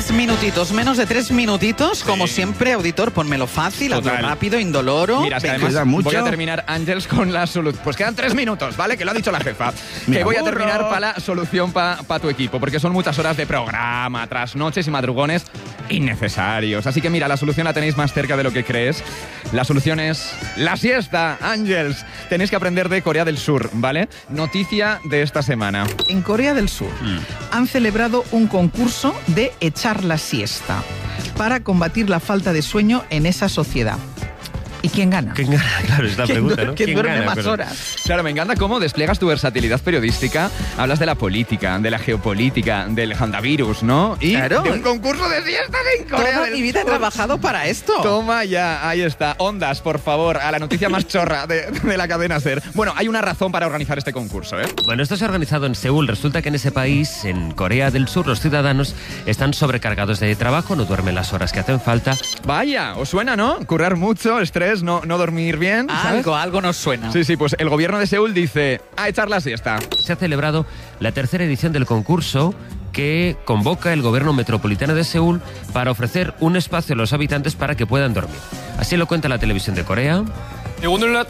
menos de 3 minutitos, como siempre, auditor, pónmelo fácil, hazlo rápido, indoloro. Mira, es que además voy a terminar, Ángels, con la solución. Pues quedan 3 minutos, ¿vale? Que lo ha dicho la jefa. Que voy a terminar para la solución para tu equipo, porque son muchas horas de programa, trasnoches y madrugones innecesarios. Así que mira, la solución la tenéis más cerca de lo que crees. La solución es la siesta, Ángels. Tenéis que aprender de Corea del Sur, ¿vale? Noticia de esta semana. En Corea del Sur han celebrado un concurso de echar la siesta para combatir la falta de sueño en esa sociedad. ¿Y quién gana? ¿Quién gana? Claro, es la pregunta, ¿no? ¿Quién duerme gana, más horas? Claro, me encanta cómo despliegas tu versatilidad periodística. Hablas de la política, de la geopolítica, del handavirus, ¿no? Y claro, de un concurso de siestas en Corea toda del mi vida he Sur. trabajado para esto. Toma ya, ahí está. Ondas, por favor, a la noticia más chorra de la cadena SER. Bueno, hay una razón para organizar este concurso, ¿eh? Bueno, esto se ha organizado en Seúl. Resulta que en ese país, en Corea del Sur, los ciudadanos están sobrecargados de trabajo, no duermen las horas que hacen falta. Vaya, ¿os suena, no? Currar mucho, estrés, no dormir bien, ¿sabes? Algo nos suena. Sí, pues el gobierno de Seúl dice a echar la siesta. Se ha celebrado la tercera edición del concurso que convoca el gobierno metropolitano de Seúl para ofrecer un espacio a los habitantes para que puedan dormir. Así lo cuenta la televisión de Corea. 오늘날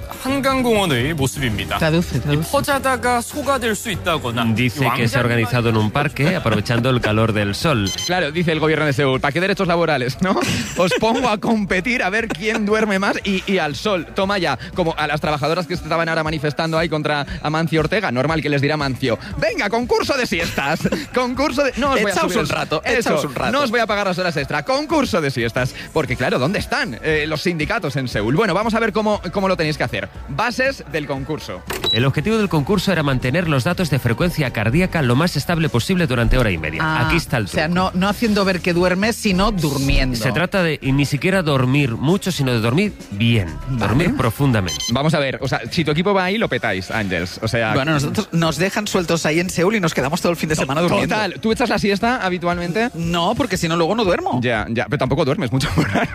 한강공원의 모습입니다. Traduce. 퍼자다가 소가 될 수 있다거나. Dice que se ha organizado en un parque aprovechando el calor del sol. Claro, dice el gobierno de Seúl, ¿para qué derechos laborales, no? Os pongo a competir a ver quién duerme más y al sol. Toma ya, como a las trabajadoras que estaban ahora manifestando ahí contra Amancio Ortega, normal que les dirá Amancio, venga, concurso de siestas, concurso de... No os voy a subir un rato, eso, no os voy a pagar las horas extra, concurso de siestas. Porque claro, ¿dónde están los sindicatos en Seúl? Bueno, vamos a ver cómo lo tenéis que hacer. Bases del concurso. El objetivo del concurso era mantener los datos de frecuencia cardíaca lo más estable posible durante hora y media. Aquí está el truco. O sea, no haciendo ver que duermes, sino durmiendo. Se trata de ni siquiera dormir mucho, sino de dormir bien, dormir profundamente. Vamos a ver, o sea, si tu equipo va ahí, lo petáis, Ángels. O sea... Bueno, nosotros nos dejan sueltos ahí en Seúl y nos quedamos todo el fin de semana durmiendo. Total. ¿Tú echas la siesta habitualmente? No, porque si no luego no duermo. Ya, pero tampoco duermes mucho.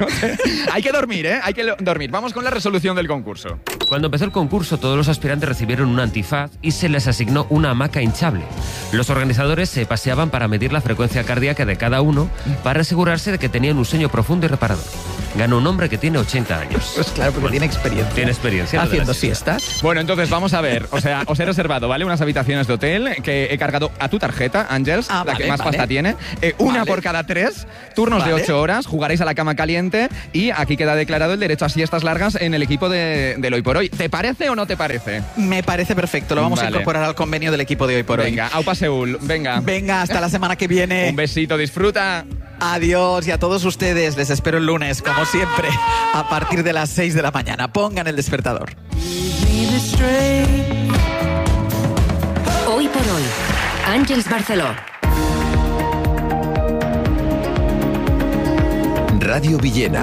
Hay que dormir, ¿eh? Hay que dormir. Vamos con la resolución del concurso. Cuando empezó el concurso, todos los aspirantes recibieron un antifaz y se les asignó una hamaca hinchable. Los organizadores se paseaban para medir la frecuencia cardíaca de cada uno para asegurarse de que tenían un sueño profundo y reparador. Ganó un hombre que tiene 80 años. Pues claro, porque tiene experiencia. Tiene experiencia. Haciendo siestas. Bueno, entonces vamos a ver. O sea, os he reservado, ¿vale? Unas habitaciones de hotel que he cargado a tu tarjeta, Ángels, la que más pasta tiene. Una por cada 3, turnos de 8 horas, jugaréis a la cama caliente y aquí queda declarado el derecho a siestas largas en el equipo del Hoy por Hoy. ¿Te parece o no te parece? Me parece perfecto. Lo vamos a incorporar al convenio del equipo de Hoy por Hoy. Venga, Aupa Seúl. Venga. Venga, hasta la semana que viene. Un besito, disfruta. Adiós, y a todos ustedes les espero el lunes, como siempre, a partir de las 6 de la mañana. Pongan el despertador. Hoy por Hoy, Ángels Barceló. Radio Villena.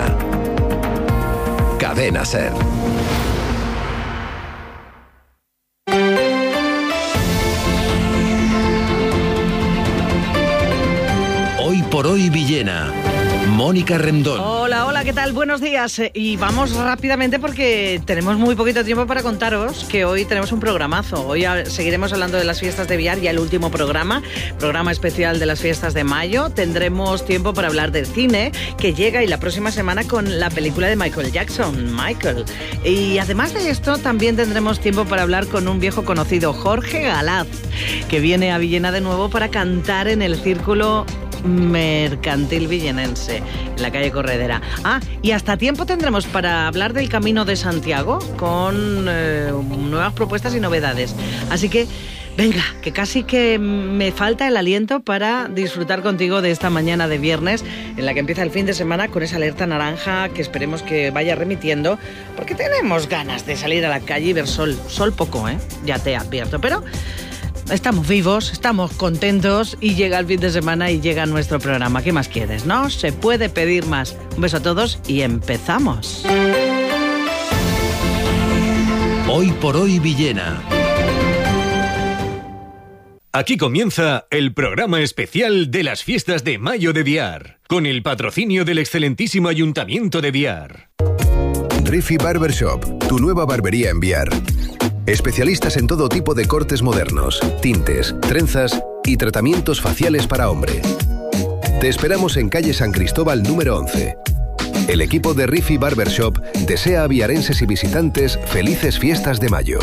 Cadena SER. Hoy por Hoy Villena. Mónica Rendón. Hola, ¿qué tal? Buenos días. Y vamos rápidamente porque tenemos muy poquito tiempo para contaros que hoy tenemos un programazo. Hoy seguiremos hablando de las fiestas de Biar, ya el último programa especial de las fiestas de mayo. Tendremos tiempo para hablar del cine, que llega y la próxima semana con la película de Michael Jackson, Michael. Y además de esto, también tendremos tiempo para hablar con un viejo conocido, Jorge Galaz, que viene a Villena de nuevo para cantar en el Círculo Mercantil Villenense, en la calle Corredera. Y hasta tiempo tendremos para hablar del Camino de Santiago con nuevas propuestas y novedades. Así que venga, que casi que me falta el aliento para disfrutar contigo de esta mañana de viernes, en la que empieza el fin de semana con esa alerta naranja que esperemos que vaya remitiendo, porque tenemos ganas de salir a la calle y ver sol. Sol poco, ya te advierto, pero estamos vivos, estamos contentos y llega el fin de semana y llega nuestro programa. ¿Qué más quieres? No se puede pedir más. Un beso a todos y empezamos. Hoy por Hoy Villena. Aquí comienza el programa especial de las fiestas de mayo de Biar, con el patrocinio del excelentísimo Ayuntamiento de Biar. Riffy Barbershop, tu nueva barbería en Biar. Especialistas en todo tipo de cortes modernos, tintes, trenzas y tratamientos faciales para hombre. Te esperamos en calle San Cristóbal número 11. El equipo de Rifi Barbershop desea a viarenses y visitantes felices fiestas de mayo.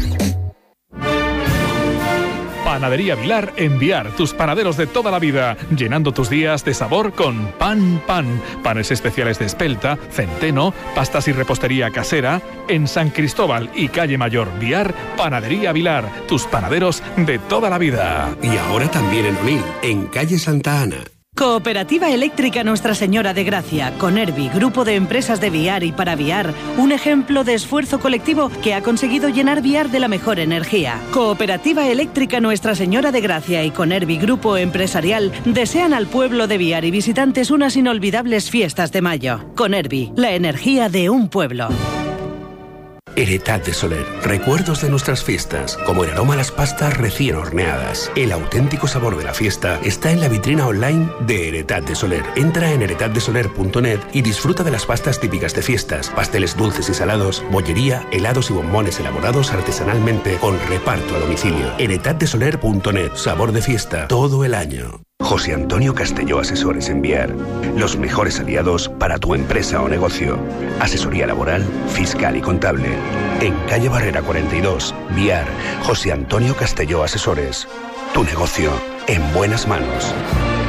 Panadería Vilar en Biar, tus panaderos de toda la vida, llenando tus días de sabor con Pan. Panes especiales de espelta, centeno, pastas y repostería casera. En San Cristóbal y Calle Mayor, Biar, Panadería Vilar, tus panaderos de toda la vida. Y ahora también en Onil, en calle Santa Ana. Cooperativa Eléctrica Nuestra Señora de Gracia, con ERBI, grupo de empresas de Biar y para Biar, un ejemplo de esfuerzo colectivo que ha conseguido llenar Biar de la mejor energía. Cooperativa Eléctrica Nuestra Señora de Gracia y con ERBI, grupo empresarial, desean al pueblo de Biar y visitantes unas inolvidables fiestas de mayo. Con ERBI, la energía de un pueblo. Heretat de Soler. Recuerdos de nuestras fiestas, como el aroma a las pastas recién horneadas. El auténtico sabor de la fiesta está en la vitrina online de Heretat de Soler. Entra en heretatdesoler.net y disfruta de las pastas típicas de fiestas, pasteles dulces y salados, bollería, helados y bombones elaborados artesanalmente con reparto a domicilio. heretatdesoler.net. Sabor de fiesta todo el año. José Antonio Castelló Asesores en Biar. Los mejores aliados para tu empresa o negocio. Asesoría laboral, fiscal y contable. En calle Barrera 42, Biar. José Antonio Castelló Asesores. Tu negocio en buenas manos.